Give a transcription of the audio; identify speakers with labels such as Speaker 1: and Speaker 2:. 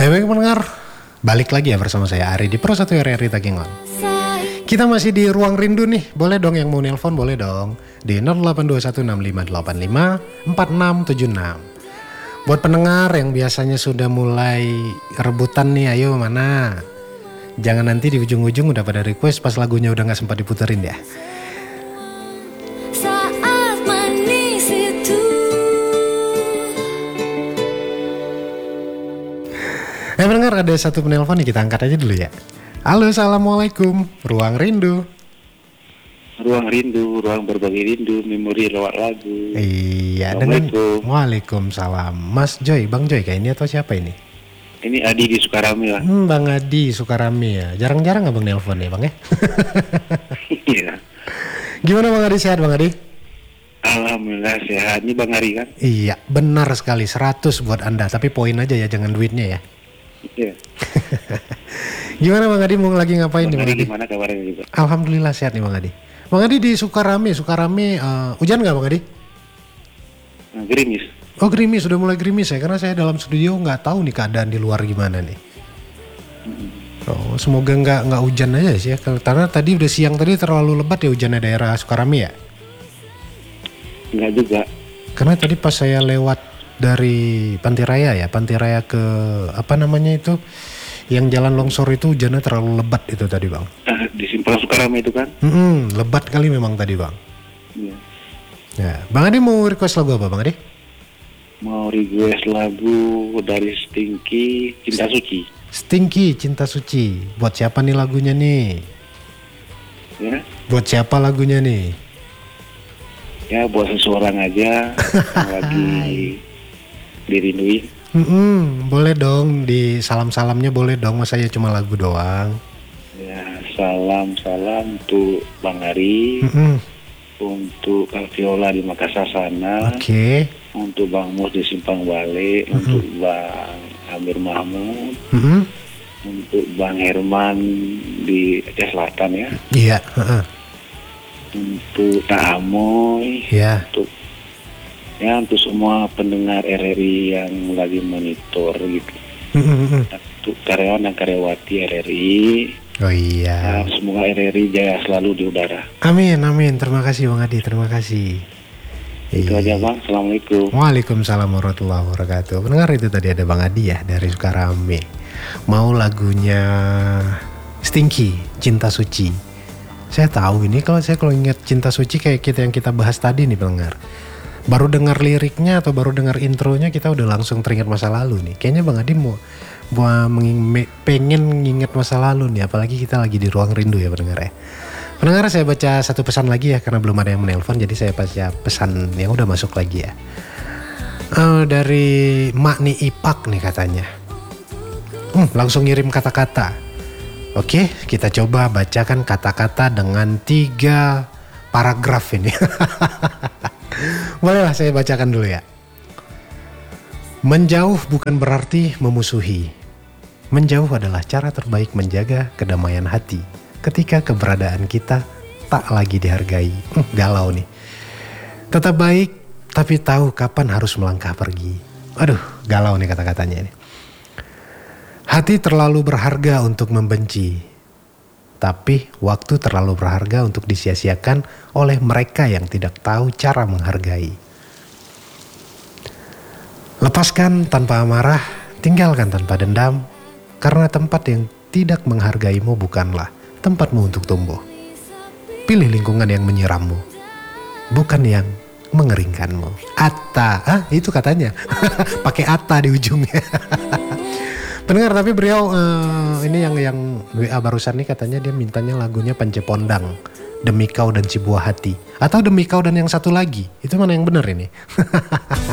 Speaker 1: Baik pendengar, balik lagi ya bersama saya Ari di Pro 1 RRI Takengon. Kita masih di ruang rindu nih. Boleh dong yang mau nelpon, boleh dong di 082165854676. Buat pendengar yang biasanya sudah mulai rebutan nih, ayo mana? Jangan nanti di ujung-ujung udah pada request pas lagunya udah gak sempat diputerin ya. Pendengar, ada satu penelpon nih, kita angkat aja dulu ya. Halo, assalamualaikum, ruang rindu.
Speaker 2: Ruang rindu, ruang berbagi rindu, memori lewat lagu.
Speaker 1: Iya, dengan Waalaikumsalam. Mas Joy, Bang Joy kayak ini atau siapa ini?
Speaker 2: Ini Adi di Sukarami lah.
Speaker 1: Bang Adi Sukarami ya. Jarang-jarang abang nelpon ya bang ya.
Speaker 2: Iya.
Speaker 1: Gimana Bang Adi, sehat Bang Adi?
Speaker 2: Alhamdulillah sehat. Ini Bang Ari kan?
Speaker 1: Iya, benar sekali, 100 buat Anda. Tapi poin aja ya, jangan duitnya ya.
Speaker 2: Iya.
Speaker 1: Gimana Bang Adi, mau lagi ngapain nih Bang Adi?
Speaker 2: Gimana kabarnya juga?
Speaker 1: Alhamdulillah sehat nih Bang Adi. Bang Adi di Sukarami, hujan nggak Bang Adi?
Speaker 2: Gerimis.
Speaker 1: Oh gerimis, sudah mulai gerimis ya, karena saya dalam studio nggak tahu nih keadaan di luar gimana nih. Oh semoga nggak hujan aja sih ya, karena tadi udah siang tadi terlalu lebat ya hujannya daerah Sukarami ya.
Speaker 2: Enggak juga.
Speaker 1: Karena tadi pas saya lewat dari Pantai Raya ke apa namanya itu, yang jalan longsor itu hujannya terlalu lebat itu tadi bang.
Speaker 2: Di simpang Sukarami itu kan?
Speaker 1: Lebat kali memang tadi bang.
Speaker 2: Iya.
Speaker 1: Ya, Bang Adi mau request lagu apa Bang Adi?
Speaker 2: Mau request lagu dari Stinky, Cinta Suci.
Speaker 1: Stinky, Cinta Suci. Buat siapa nih lagunya nih?
Speaker 2: Ya.
Speaker 1: Buat siapa lagunya nih?
Speaker 2: Ya buat seseorang aja yang lagi dirinduin.
Speaker 1: Boleh dong, di salam-salamnya boleh dong, masa ya cuma lagu doang.
Speaker 2: Ya, salam untuk Bang Ari, untuk Kak Viola di Makassar sana, untuk Bang Mus di Simpang Bale, untuk Bang Amir Mahmud, untuk Bang Herman di Aceh Selatan ya.
Speaker 1: Iya.
Speaker 2: Untuk Kak Amoy, untuk semua pendengar RRI yang lagi monitor gitu. Untuk karyawan dan karyawati RRI.
Speaker 1: Oh iya.
Speaker 2: Semoga RRI jaya selalu di udara.
Speaker 1: Amin. Terima kasih Bang Adi, terima kasih.
Speaker 2: Itu aja Bang. Assalamualaikum.
Speaker 1: Waalaikumsalam warahmatullahi wabarakatuh. Pendengar, itu tadi ada Bang Adi ya dari Sukarame. Mau lagunya Stinky, Cinta Suci. Saya tahu ini, kalau ingat Cinta Suci kayak yang kita bahas tadi nih pendengar. Baru dengar liriknya atau baru dengar intronya kita udah langsung teringat masa lalu nih. Kayaknya Bang Adi pengen nginget masa lalu nih, apalagi kita lagi di ruang rindu ya pendengar ya. Pendengar, saya baca satu pesan lagi ya, karena belum ada yang menelpon, jadi saya baca pesan yang udah masuk lagi ya. Dari Makni Ipak nih katanya. Langsung ngirim kata-kata. Oke, kita coba bacakan kata-kata dengan 3 paragraf ini. Bolehlah saya bacakan dulu ya. Menjauh bukan berarti memusuhi. Menjauh adalah cara terbaik menjaga kedamaian hati ketika keberadaan kita tak lagi dihargai. Galau nih. Tetap baik tapi tahu kapan harus melangkah pergi. Aduh, galau nih kata-katanya ini. Hati terlalu berharga untuk membenci, tapi waktu terlalu berharga untuk disia-siakan oleh mereka yang tidak tahu cara menghargai. Lepaskan tanpa amarah, tinggalkan tanpa dendam, karena tempat yang tidak menghargaimu bukanlah tempatmu untuk tumbuh. Pilih lingkungan yang menyirammu, bukan yang mengeringkanmu. Atta, itu katanya. Pakai atta di ujungnya. Pendengar, tapi beliau ini yang WA barusan nih katanya dia mintanya lagunya Pance Pondang, Demi Kau dan Si Buah Hati, atau Demi Kau dan yang satu lagi. Itu mana yang benar ini?